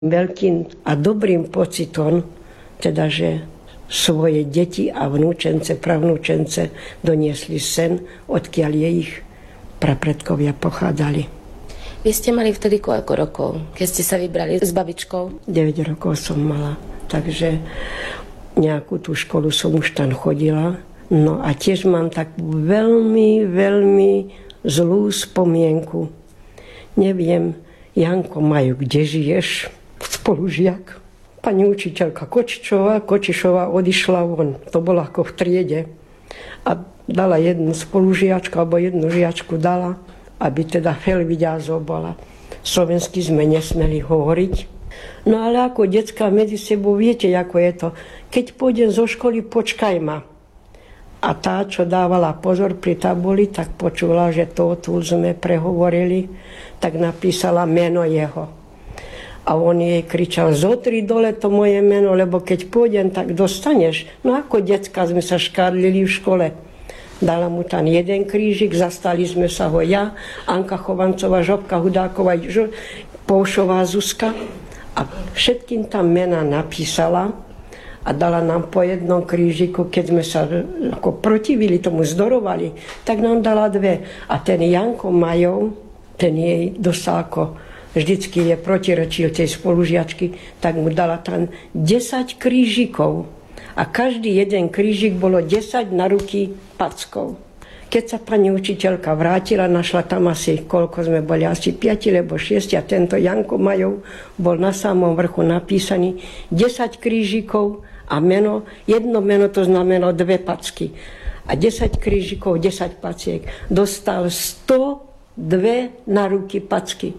Veľkým a dobrým pocitom, teda, že svoje deti a vnúčence, pravnúčence doniesli sen, odkiaľ je ich prapredkovia pochádzali. Vy ste mali vtedy koľko rokov, keď ste sa vybrali s babičkou? 9 rokov som mala, takže nejakú tú školu som už tam chodila. No a tiež mám takú veľmi, veľmi zlú spomienku. Neviem, Janko Maju, kde žiješ? Spolužiak. Pani učiteľka Kočišová odišla von. To bolo ako v triede. A dala jednu spolužiačku, alebo jednu žiačku dala, aby teda Felviďázov bola. Slovensky sme nesmeli hovoriť. No ale ako detská medzi sebou, viete, ako je to. Keď pôjdem zo školy, počkaj ma. A tá, čo dávala pozor pri tabuli, tak počula, že to tu sme prehovorili, tak napísala meno jeho. A on jej kričal, zotri dole to moje meno, lebo keď pôjdem, tak dostaneš. No ako decka sme sa škádlili v škole. Dala mu tam jeden krížik, zastali sme sa ho ja, Anka Chovancová, Žobka Hudáková, Poušová Zuzka. A všetkým tam mena napísala a dala nám po jednom krížiku, keď sme sa ako protivili tomu, zdorovali, tak nám dala 2. A ten Janko Majov, ten jej dostal ako vždycky je protirečil tej spolužiačky, tak mu dala tam 10 krížikov. A každý jeden krížik bolo 10 na ruky packov. Keď sa pani učiteľka vrátila, našla tam asi, koľko sme boli, asi 5 alebo 6, a tento Janko Majov bol na samom vrchu napísaný 10 krížikov a meno, jedno meno to znamenalo 2 packy. A 10 krížikov, 10 paciek. Dostal 102 na ruky packy.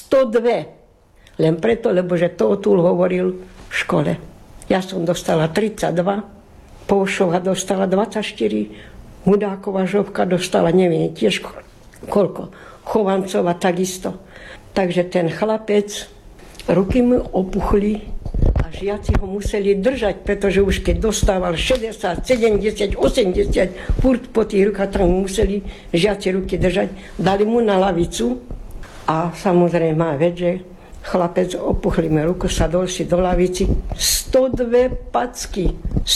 102. Len preto, lebo že to Otul hovoril v škole. Ja som dostala 32, Poušová dostala 24, Hudáková Žobka dostala, neviem, tiež koľko. Chovancová takisto. Takže ten chlapec, ruky mu opuchli a žiaci ho museli držať, pretože už keď dostával 60, 70, 80, furt po tých rukách tam museli žiaci ruky držať. Dali mu na lavicu a samozrejme má vec, že chlapec opuchli mi ruku, sadol si do lavici. 102 packy,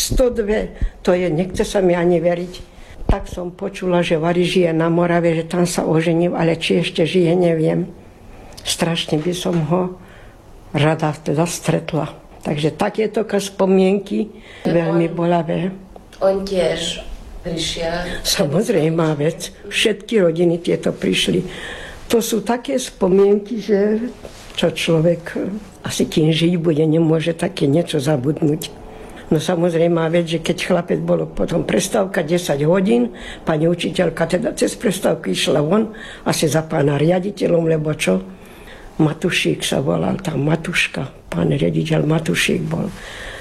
102, to je, nechce sa mi ani veriť. Tak som počula, že Vary žije na Morave, že tam sa oženil, ale či ešte žije, neviem. Strašne by som ho rada teda stretla. Takže takéto spomienky veľmi bolavé. On tiež prišiel? Samozrejme, vec. Všetky rodiny tieto prišli. To sú také spomienky, že čo človek asi kým žiť bude, nemôže také niečo zabudnúť. No samozrejme, vec, že keď chlapec bolo potom prestávka 10 hodín, pani učiteľka teda cez prestávku išla von, asi za pána riaditeľom, lebo čo? Matušík sa volal, tam Matuška, pán riaditeľ Matušík bol.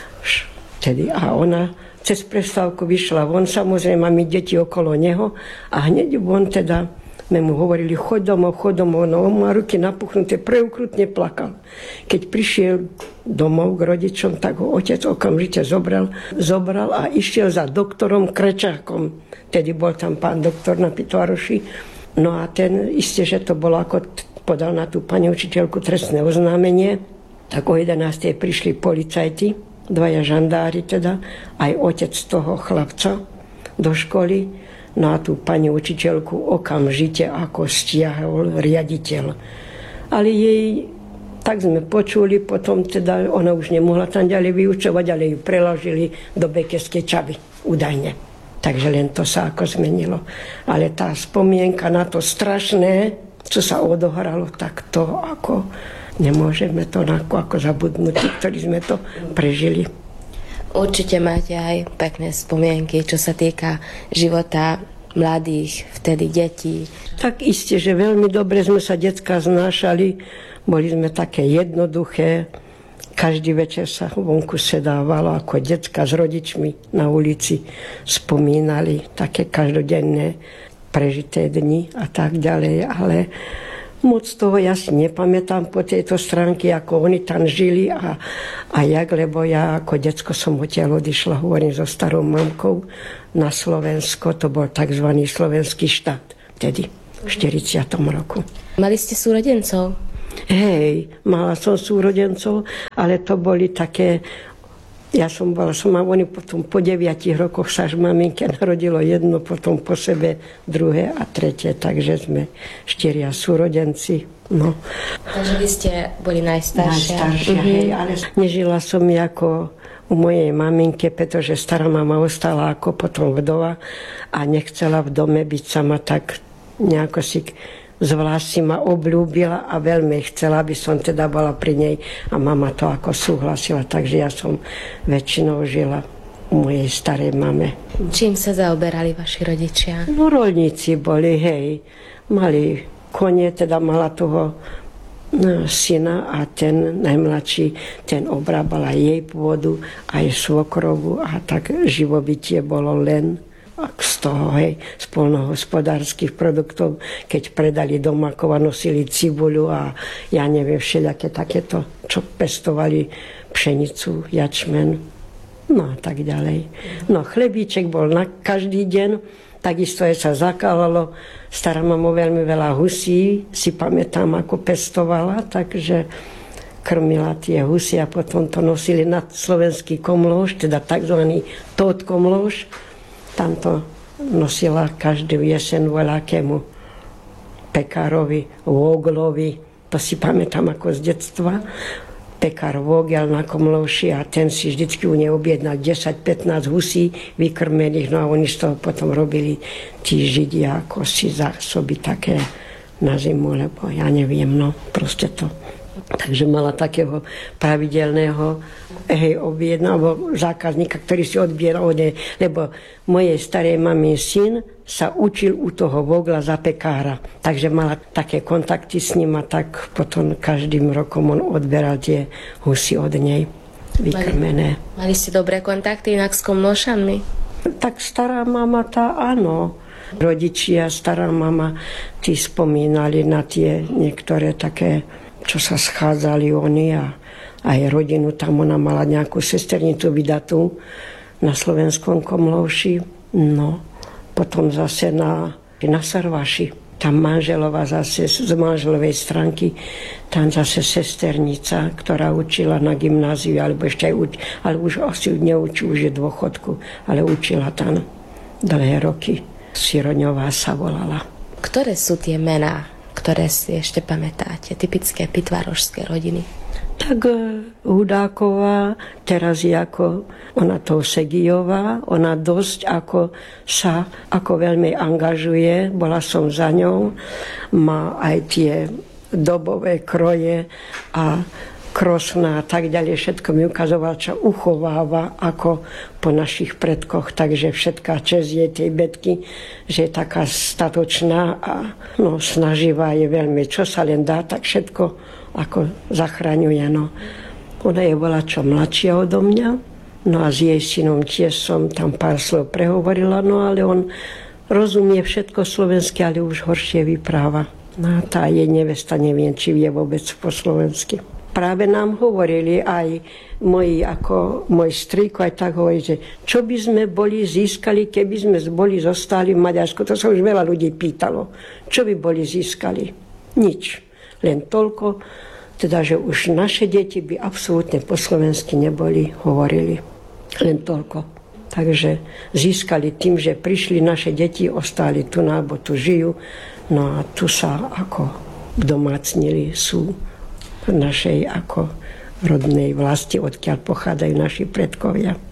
Tedy, a ona cez prestávku vyšla von, samozrejme, my deti okolo neho, a hneď von teda my mu hovorili, choď domov, no on má ruky napuchnuté, preukrutne plakal. Keď prišiel domov k rodičom, tak ho otec okamžite zobral a išiel za doktorom Krečákom. Tedy bol tam pán doktor na Pitvaroši. No a ten isté, že to bolo ako podal na tú pani učiteľku trestné oznámenie, tak o 11. prišli policajti, 2 žandári teda, aj otec toho chlapca do školy. No a tú pani učiteľku okamžite ako stiahol riaditeľ. Ale jej, tak sme počuli, potom teda ona už nemohla tam ďalej vyučovať, ale ju preložili do Bekeskej Čavy, údajne. Takže len to sa ako zmenilo. Ale tá spomienka na to strašné, čo sa odohralo, tak to ako nemôžeme to ako zabudnúť, ktorí sme to prežili. Určite máte aj pekné spomienky, čo sa týka života mladých, vtedy detí. Tak isté, že veľmi dobre sme sa decká znášali. Boli sme také jednoduché. Každý večer sa vonku sedávalo ako decká s rodičmi na ulici. Spomínali také každodenné prežité dni a tak ďalej. Ale moc toho ja si nepamätám po tejto stránke, ako oni tam žili a jak, lebo ja ako decko som odtiaľ odišla, hovorím, so starou mamkou na Slovensko, to bol tzv. Slovenský štát, vtedy v 40. roku. Mali ste súrodencov? Hej, mala som súrodencov, ale to boli také... Ja som a oni potom po 9 rokoch sa až maminke narodilo jedno, potom po sebe druhé a tretie, takže sme 4 súrodenci. No. Takže vy ste boli najstaršia. Hej, ale nežila som ako u mojej maminke, pretože stará mama ostala ako potom vdova a nechcela v dome byť sama, tak nejako si zvlášť si ma obľúbila a veľmi chcela, aby som teda bola pri nej a mama to ako súhlasila, takže ja som väčšinou žila u mojej starej mame. Čím sa zaoberali vaši rodičia? No roľníci boli, hej, mali konie, teda mala toho syna a ten najmladší, ten obrábal aj jej pôdu, aj svokrovu a tak živobytie bolo len z toho, hej, z poľnohospodárskych produktov, keď predali domakov a nosili cibuľu a ja neviem, všelijaké takéto, čo pestovali pšenicu, jačmen, no a tak ďalej. No chlebíček bol na každý deň, takisto aj sa zakálalo. Stará mama veľmi veľa husí, si pamätám, ako pestovala, takže krmila tie husy a potom to nosili na slovenský komlóž, teda takzvaný tót komlóž. Tam to nosila každú jeseň voľakému pekárovi, voglovi. To si pamätám ako z detstva. Pekár vogel na komlóši a ten si vždycky u nej objednal 10-15 husí vykrmených. No a oni z toho potom robili tí židia ako si zásoby také na zimu, lebo ja neviem, no proste to. Takže mala takého pravidelného objedného zákazníka, ktorý si odbieral od nej, lebo mojej starej mami syn sa učil u toho vogla za pekára. Takže mala také kontakty s ním a tak potom každým rokom on odberal tie husy od nej vykrmené. Mali ste dobré kontakty inak s komlóšanmi? Tak stará mama tá áno. Rodičia, stará mama, tí spomínali na tie niektoré také, čo sa schádzali oni a aj rodinu. Tam ona mala nejakú sesternicu vydatú na slovenskom komlóši. No, potom zase na Sarvaši. Tam manželova zase z manželovej stránky, tam zase sesternica, ktorá učila na gymnáziu, alebo ešte aj ale už asi neučí, už je dôchodku, ale učila tam dlhé roky. Siroňová sa volala. Ktoré sú tie mená, ktoré si ešte pamätáte, typické pitvárošské rodiny? Tak Hudáková, teraz je ako ona Segijová, ona dosť ako veľmi angažuje, bola som za ňou, má aj tie dobové kroje a krosná a tak ďalej, všetko mi ukazoval, čo uchováva ako po našich predkoch, takže všetká česť je tej Betky, že je taká statočná a no, snaživá je veľmi, čo sa len dá, tak všetko ako zachraňuje. No. Ona je bola čo mladšia odo mňa, no a s jej synom tiež som tam pár slov prehovorila, no ale on rozumie všetko slovensky, ale už horšie vypráva. No a tá jej nevesta, neviem, či vie vôbec po slovensky. Práve nám hovorili aj môj strýko, aj tak hovorí, že čo by sme boli získali, keby sme boli zostali v Maďarsku. To sa už veľa ľudí pýtalo. Čo by boli získali? Nič. Len toľko, teda, že už naše deti by absolútne po slovensky neboli hovorili. Len toľko. Takže získali tým, že prišli naše deti, ostali tu, alebo tu žijú. No a tu sa ako domácnili, sú našej ako rodnej vlasti, odkiaľ pochádzajú naši predkovia.